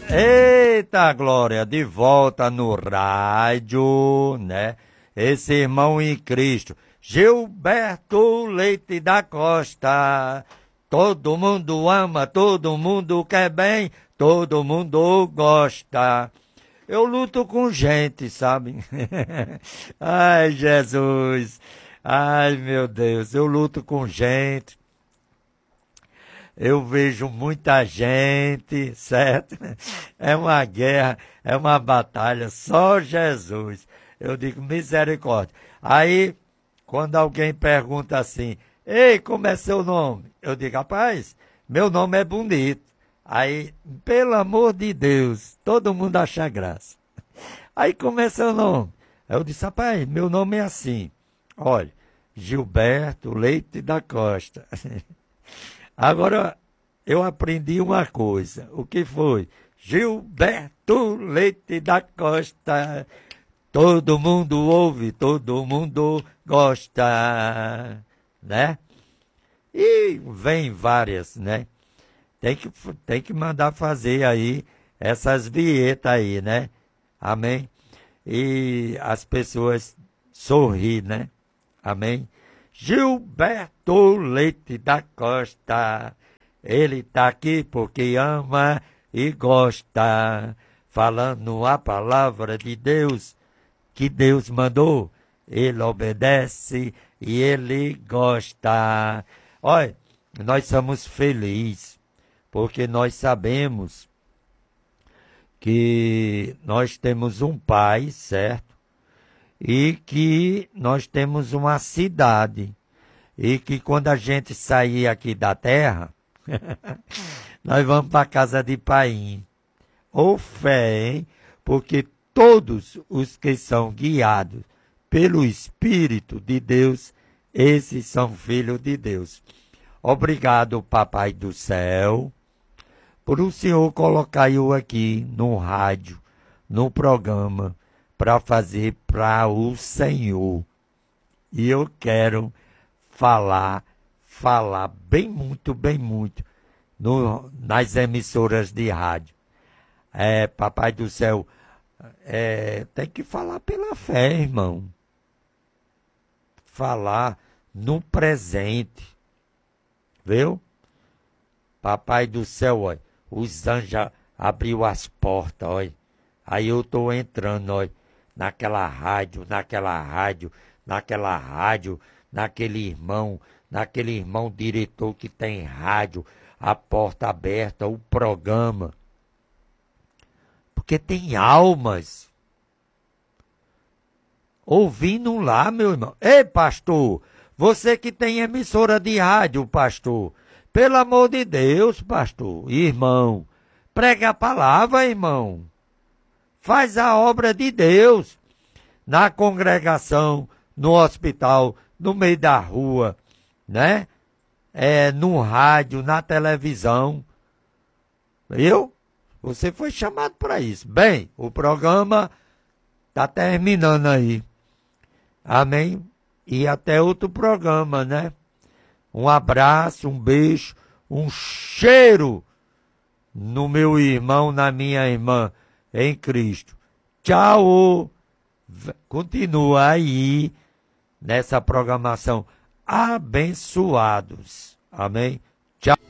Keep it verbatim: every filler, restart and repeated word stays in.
Eita glória, de volta no rádio, né? Esse irmão em Cristo, Gilberto Leite da Costa. Todo mundo ama, todo mundo quer bem, todo mundo gosta. Eu luto com gente, sabe? Ai, Jesus. Ai, meu Deus, eu luto com gente. Eu vejo muita gente, certo? É uma guerra, é uma batalha, só Jesus. Eu digo, misericórdia. Aí, quando alguém pergunta assim, ei, como é seu nome? Eu digo, rapaz, meu nome é bonito. Aí, pelo amor de Deus, todo mundo acha graça. Aí, como é seu nome? Eu disse, rapaz, meu nome é assim. Olha, Gilberto Leite da Costa. Agora, eu aprendi uma coisa. O que foi? Gilberto Leite da Costa. Todo mundo ouve, todo mundo gosta, né? E vem várias, né? Tem que, tem que mandar fazer aí essas vinhetas aí, né? Amém? E as pessoas sorrir, né? Amém? Gilberto Leite da Costa, ele tá aqui porque ama e gosta, falando a palavra de Deus, que Deus mandou, ele obedece e ele gosta. Olha, nós somos felizes, porque nós sabemos que nós temos um Pai, certo? E que nós temos uma cidade, e que quando a gente sair aqui da terra, nós vamos para a casa de Paim. Ô fé, hein? Porque todos os que são guiados pelo Espírito de Deus, esses são filhos de Deus. Obrigado, Papai do Céu, por o Senhor colocar eu aqui no rádio, no programa, para fazer para o Senhor. E eu quero falar, falar bem muito, bem muito, no, nas emissoras de rádio. É, Papai do Céu, é, tem que falar pela fé, irmão. Falar no presente. Viu? Papai do Céu, olha, os anjos abriu as portas, olha. Aí eu tô entrando, olha, naquela rádio, naquela rádio, naquela rádio, naquele irmão, naquele irmão diretor que tem rádio, a porta aberta, o programa. Porque tem almas ouvindo lá, meu irmão. Ei, pastor, você que tem emissora de rádio, pastor, pelo amor de Deus, pastor, irmão, prega a palavra, irmão. Faz a obra de Deus na congregação, no hospital, no meio da rua, né? É, no rádio, na televisão. Viu? Você foi chamado para isso. Bem, o programa está terminando aí. Amém? E até outro programa, né? Um abraço, um beijo, um cheiro no meu irmão, na minha irmã em Cristo. Tchau! Continua aí nessa programação. Abençoados. Amém? Tchau.